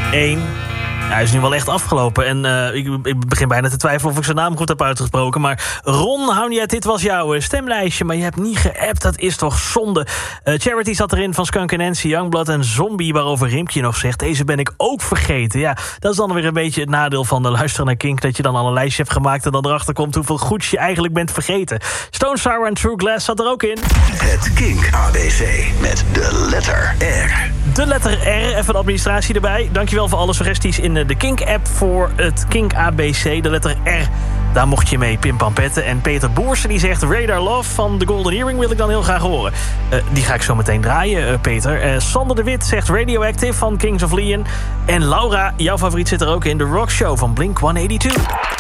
1. Hij is nu wel echt afgelopen. En ik begin bijna te twijfelen of ik zijn naam goed heb uitgesproken. Maar Ron Hounjet, dit was jouw stemlijstje. Maar je hebt niet geappt, dat is toch zonde. Charity zat erin van Skunk Nancy, Youngblood en Zombie. Waarover Rimpje nog zegt, deze ben ik ook vergeten. Ja, dat is dan weer een beetje het nadeel van de luisteren naar Kink. Dat je dan al een lijstje hebt gemaakt en dan erachter komt hoeveel goeds je eigenlijk bent vergeten. Stone Sour en True Glass zat er ook in. Het Kink ABC met de letter R. De letter R, even de administratie erbij. Dankjewel voor alle suggesties in de Kink-app voor het Kink ABC. De letter R, daar mocht je mee pimpampetten. En Peter Boersen die zegt Radar Love van The Golden Earring wil ik dan heel graag horen. Die ga ik zo meteen draaien, Peter. Sander de Wit zegt Radioactive van Kings of Leon. En Laura, jouw favoriet zit er ook in, The Rock Show van Blink-182.